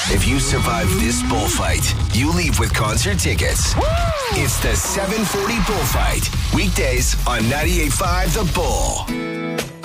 If you survive this bullfight, you leave with concert tickets. Woo! It's the 740 Bullfight. Weekdays on 98.5 The Bull.